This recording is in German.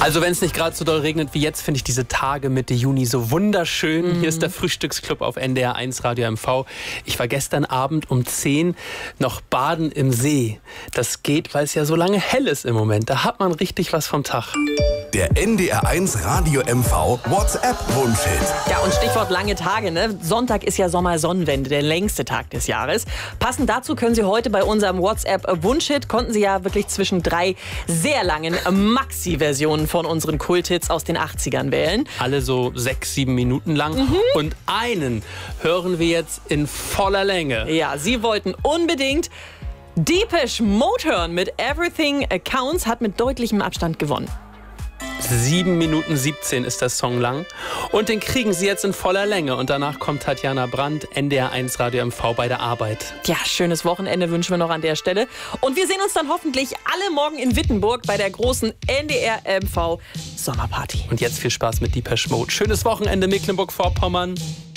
Also wenn es nicht gerade so doll regnet wie jetzt, finde ich diese Tage Mitte Juni so wunderschön. Hier ist der Frühstücksclub auf NDR 1 Radio MV. Ich war gestern Abend um 10 noch baden im See. Das geht, weil es ja so lange hell ist im Moment. Da hat man richtig was vom Tag. Der NDR 1 Radio MV WhatsApp-Wunschhit. Ja, und Stichwort lange Tage, ne? Sonntag ist ja Sommersonnenwende, der längste Tag des Jahres. Passend dazu können Sie heute bei unserem WhatsApp-Wunschhit, konnten Sie ja wirklich zwischen 3 sehr langen Maxi-Versionen von unseren Kulthits aus den 80ern wählen. Alle so 6, 7 Minuten lang. Und einen hören wir jetzt in voller Länge. Ja, Sie wollten unbedingt Depeche Mode hören mit Everything Counts, hat mit deutlichem Abstand gewonnen. 7 Minuten 17 ist der Song lang. Und den kriegen Sie jetzt in voller Länge. Und danach kommt Tatjana Brandt, NDR 1 Radio MV bei der Arbeit. Ja, schönes Wochenende wünschen wir noch an der Stelle. Und wir sehen uns dann hoffentlich alle morgen in Wittenburg bei der großen NDR MV Sommerparty. Und jetzt viel Spaß mit Depeche Mode. Schönes Wochenende, Mecklenburg-Vorpommern.